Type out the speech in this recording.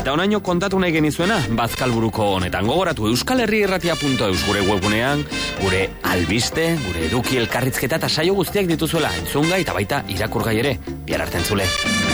Eta onaino kontatu nahi genizuena, Bazkalburuko honetan gogoratu euskalherrierratia.eus gure webgunean, gure albiste, gure eduki elkarrizketa eta saio guztiak dituzuela entzungai eta baita irakurgai ere. Bihar arte entzule.